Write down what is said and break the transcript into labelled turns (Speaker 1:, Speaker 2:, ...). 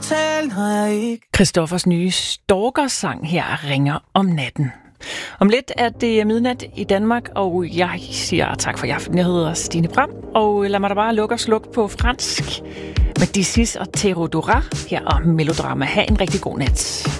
Speaker 1: tale, når jeg ikke...
Speaker 2: Christoffers nye Stalker-sang her ringer om natten. Om lidt er det midnat i Danmark, og jeg siger tak for i aften. Jeg hedder Stine Bram, og lad mig da bare lukke og slukke på fransk med Disis og Theodora her om melodrama. Ha' en rigtig god nat.